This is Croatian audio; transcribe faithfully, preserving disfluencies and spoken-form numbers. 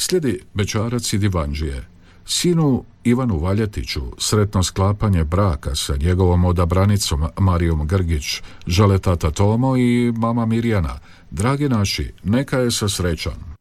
Slijedi bećarac i divanđije. Sinu Ivanu Valjetiću sretno sklapanje braka sa njegovom odabranicom Marijom Grgić, žele tata Tomo i mama Mirjana. Dragi naši, neka je sa srećom.